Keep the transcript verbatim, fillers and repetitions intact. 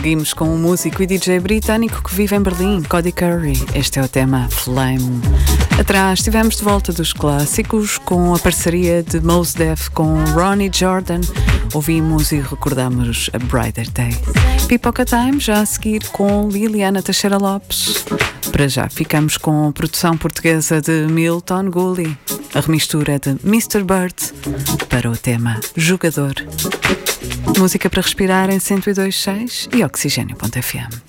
Seguimos com o músico e D J britânico que vive em Berlim, Cody Curry. Este é o tema Flame. Atrás estivemos de volta dos clássicos com a parceria de Mos Def com Ronnie Jordan. Ouvimos e recordamos a Brighter Day. Pipoca Time já a seguir com Liliana Teixeira Lopes. Para já ficamos com a produção portuguesa de Milton Gulli. A remistura de mister Bird para o tema Jogador. Música para respirar em cento e dois ponto seis e oxigênio ponto f m.